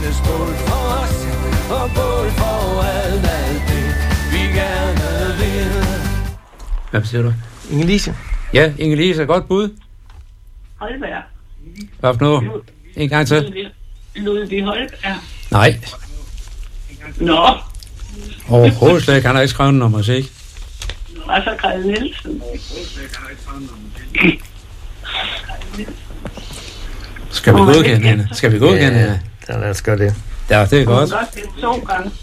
gerne skål for os, og bål for alt det, vi gerne vil. Hvad siger du? Inge-Lise. Ja, Inge-Lise, godt bud. Holberg. Hvad for noget? En gang til. Ludvig Holberg. Nej, Nå, overhovedet slet ikke. Han har ikke skrevet noget musik. og så Greve Nielsen. Skal vi godkende hende? Skal vi godkende hende? Ja, lad os gøre det. Ja, det er Hun godt. har godt det 2 gange.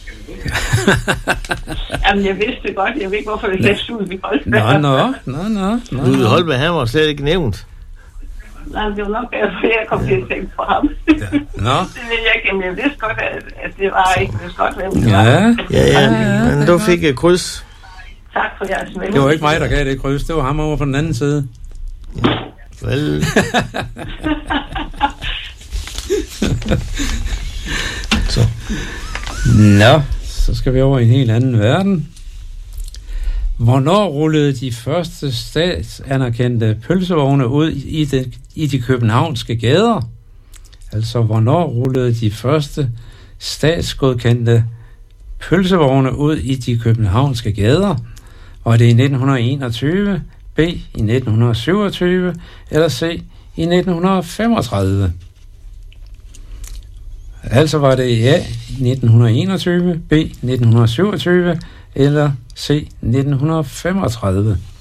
Jamen, jeg vidste det godt. Jeg ved ikke, hvorfor det er Ludvig Holberg. Nå. Ludvig Holberg, han var slet ikke nævnt. Nej, det var nok derfor, jeg kom til at tænke på ham. Nå. Det ved jeg ikke, men jeg vidste godt, at det var ikke. Jeg vidste godt, hvem det var. Ja. Men du fik et kryds. Tak for jeres venlighed. Det var ikke mig, der gav det kryds. Det var ham over på den anden side. Vel. Så. Nå, så skal vi over i en helt anden verden. Hvornår rullede de første statsanerkendte pølsevogne ud i de københavnske gader? Altså, hvornår rullede de første statsgodkendte pølsevogne ud i de københavnske gader? Var det i 1921, B i 1927 eller C i 1935? Altså var det A 1921, B 1927 eller C 1935.